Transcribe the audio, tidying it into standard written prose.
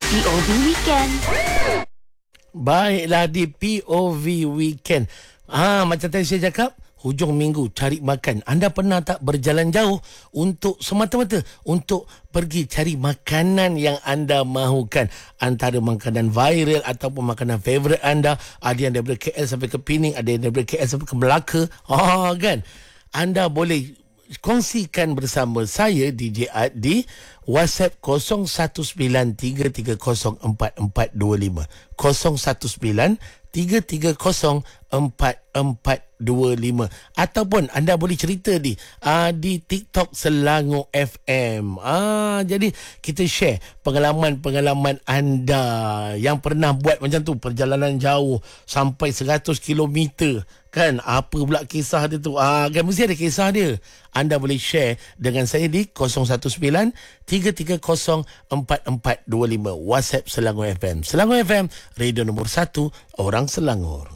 POV Weekend. Baiklah, di POV Weekend. Macam tadi saya cakap, hujung minggu cari makan. Anda pernah tak berjalan jauh untuk semata-mata untuk pergi cari makanan yang anda mahukan? Antara makanan viral ataupun makanan favourite anda. Ada yang daripada KL sampai ke Pening, ada yang daripada KL sampai ke Melaka. Kan? Anda boleh kongsikan bersama saya DJ Ad di WhatsApp 0193304425 0193304425 ataupun anda boleh cerita di TikTok Selangor FM. Jadi kita share pengalaman-pengalaman anda yang pernah buat macam tu, perjalanan jauh sampai 100 kilometer. Kan, apa pula kisah dia tu? Kan mesti ada kisah dia. Anda boleh share dengan saya di 0193304425 WhatsApp Selangor FM. Selangor FM, radio nombor 1 orang Selangor.